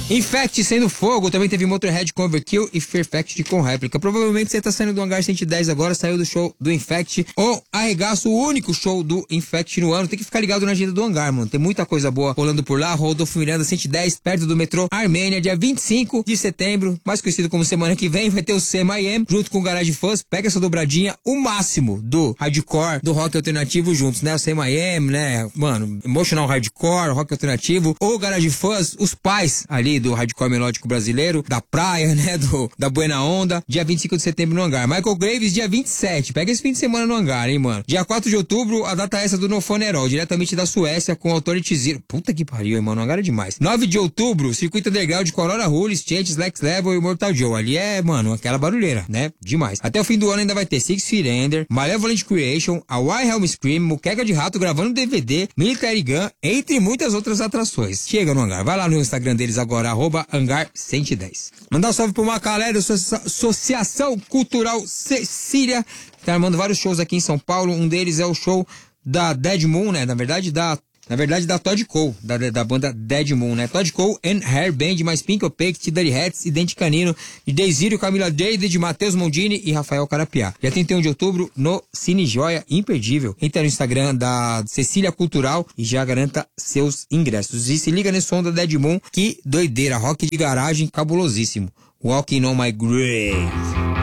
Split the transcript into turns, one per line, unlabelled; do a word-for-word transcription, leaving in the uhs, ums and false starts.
Infect sendo fogo, também teve Motorhead com Overkill e Fear Fact com réplica. Provavelmente você tá saindo do Hangar cento e dez agora, saiu do show do Infect, ou arregaça o único show do Infect no ano. Tem que ficar ligado na agenda do Hangar, mano. Tem muita coisa boa rolando por lá. Rodolfo Miranda cento e dez, perto do metrô Armênia, dia vinte e cinco de setembro, mais conhecido como semana que vem, vai ter o C M I M, junto com o Garage Fãs. Pega essa dobradinha, o máximo do hardcore, do rock alternativo juntos, né? O C M I M, né? Mano, Emotional Hardcore, rock alternativo, ou Garage Fãs, os pais ali do hardcore melódico brasileiro, da praia, né? Do, da Buena Onda, dia vinte e cinco de setembro no Hangar. Michael Graves, dia vinte e sete. Pega esse fim de semana no Hangar, hein, mano? Dia quatro de outubro, a data é essa do No Funeral, diretamente da Suécia, com Authority Zero. Puta que pariu, hein, mano? Hangar é demais. nove de outubro, Circuito Underground com Aurora Rules, Changes, Lex Level e Mortal Joe. Ali é, mano, aquela barulheira, né? Demais. Até o fim do ano ainda vai ter Six Feet Under, Malevolent Creation, a Wilhelm Scream, Muqueca de Rato gravando D V D, Military Gun, entre muitas outras atrações. Chega no Hangar. Vai lá no Instagram deles agora, arroba Hangar cento e dez. Mandar um salve pro Macalé da Associação Cultural Cecília, que tá armando vários shows aqui em São Paulo. Um deles é o show da Dead Moon, né? Na verdade, da... Na verdade, da Todd Cole, da, da banda Dead Moon, né? Todd Cole and Hair Band, mais Pink Opaque, Dirty Hats e Dente Canino, de Desírio, Camila David, Matheus Mondini e Rafael Carapiá. Dia trinta e um de outubro, no Cine Joia, imperdível. Entra no Instagram da Cecília Cultural e já garanta seus ingressos. E se liga nesse som da Dead Moon, que doideira, rock de garagem cabulosíssimo. Walking on My Grave.